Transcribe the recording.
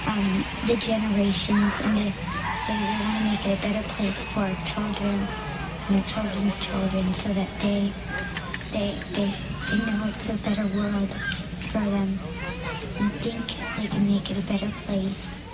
the generations, and to say we want to make it a better place for our children and our children's children, so that they know it's a better world for them and think they can make it a better place.